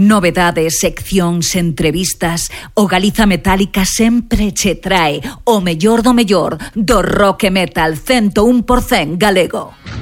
Novedades, seccións, entrevistas. O Galiza Metálica sempre che trae o mellor do mellor do rock e metal 101% galego.